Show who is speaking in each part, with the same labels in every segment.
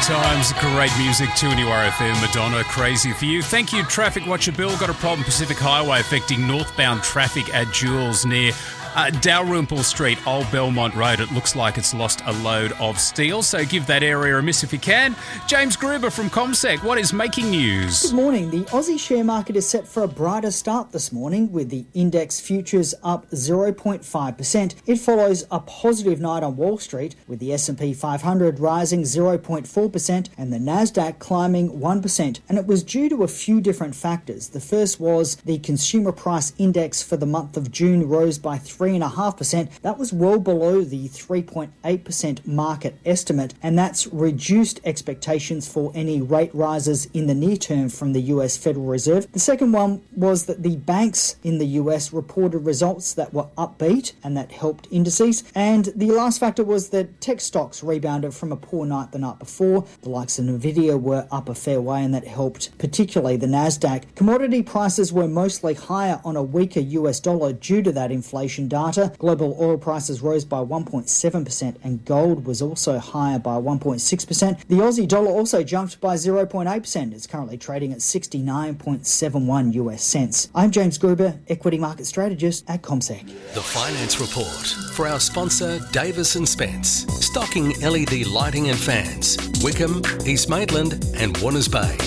Speaker 1: times, great music, 2NURFM, Madonna, Crazy for You. Thank you, Traffic Watcher Bill. Got a problem, Pacific Highway, affecting northbound traffic at Jules near Dalrymple Street, Old Belmont Road. It looks like it's lost a load of steel, so give that area a miss if you can. James Gruber from CommSec, what is making news?
Speaker 2: Good morning. The Aussie share market is set for a brighter start this morning, with the index futures up 0.5%. It follows a positive night on Wall Street, with the S&P 500 rising 0.4% and the Nasdaq climbing 1%. And it was due to a few different factors. The first was the consumer price index for the month of June rose by 3.5%. That was well below the 3.8% market estimate, and that's reduced expectations for any rate rises in the near term from the US Federal Reserve. The second one was that the banks in the US reported results that were upbeat, and that helped indices. And the last factor was that tech stocks rebounded from a poor night the night before. The likes of Nvidia were up a fair way, and that helped particularly the Nasdaq. Commodity prices were mostly higher on a weaker US dollar due to that inflation data. Global oil prices rose by 1.7% and gold was also higher by 1.6%. The Aussie dollar also jumped by 0.8%. It's currently trading at 69.71 US cents. I'm James Gruber, equity market strategist at CommSec.
Speaker 3: The Finance Report for our sponsor Davis & Spence. Stocking LED lighting and fans. Wickham, East Maitland and Warners Bay.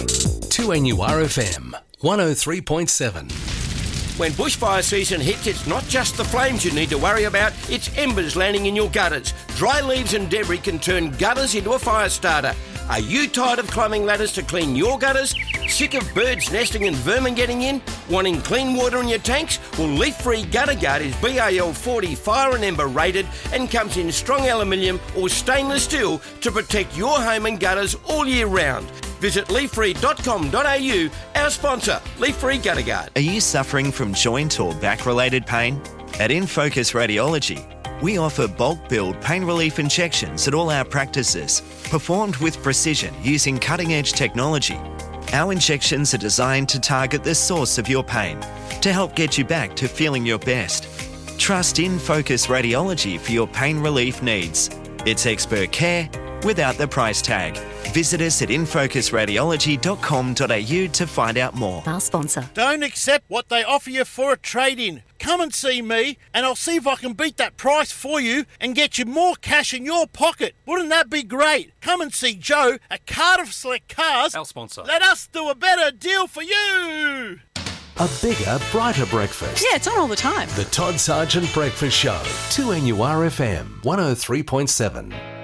Speaker 3: 2NURFM 103.7.
Speaker 4: When bushfire season hits, it's not just the flames you need to worry about, it's embers landing in your gutters. Dry leaves and debris can turn gutters into a fire starter. Are you tired of climbing ladders to clean your gutters? Sick of birds nesting and vermin getting in? Wanting clean water in your tanks? Well, Leaf Free Gutter Guard is BAL 40 fire and ember rated and comes in strong aluminium or stainless steel to protect your home and gutters all year round. Visit leaffree.com.au, our sponsor, Leaf Free Gutter Guard.
Speaker 5: Are you suffering from joint or back-related pain? At InFocus Radiology, we offer bulk build pain relief injections at all our practices, performed with precision using cutting-edge technology. Our injections are designed to target the source of your pain to help get you back to feeling your best. Trust InFocus Radiology for your pain relief needs. It's expert care without the price tag. Visit us at infocusradiology.com.au to find out more.
Speaker 6: Our sponsor.
Speaker 7: Don't accept what they offer you for a trade-in. Come and see me and I'll see if I can beat that price for you and get you more cash in your pocket. Wouldn't that be great? Come and see Joe at Cardiff Select Cars.
Speaker 1: Our sponsor.
Speaker 7: Let us do a better deal for you.
Speaker 3: A bigger, brighter breakfast.
Speaker 6: Yeah, it's on all the time.
Speaker 3: The Todd Sargent Breakfast Show. 2NURFM 103.7.